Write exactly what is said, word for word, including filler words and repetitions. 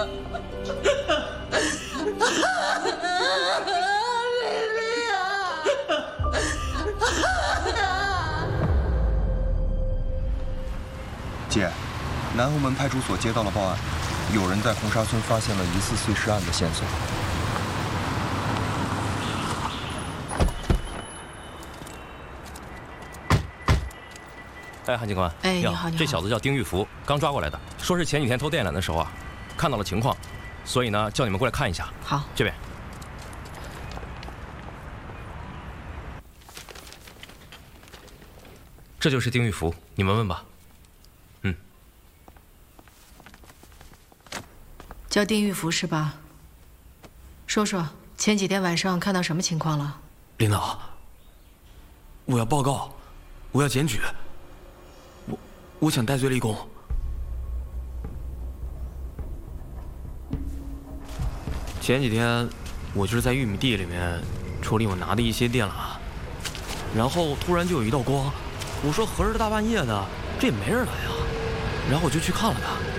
姐，南红门派出所接到了报案，有人在红沙村发现了疑似碎尸案的线索。 哎，韩警官， 哎，你好，你好。 这小子叫丁玉福，刚抓过来的，说是前几天偷电缆的时候啊，看到了情况，所以呢，叫你们过来看一下。 好， 这边。这就是丁玉福，你们问吧。嗯。 叫丁玉福是吧？说说前几天晚上看到什么情况了？ 领导，我要报告，我要检举，我我想戴罪立功。前几天我就是在玉米地里面处理我拿的一些电缆，然后突然就有一道光，我说合着大半夜的，这也没人来啊，然后我就去看了看。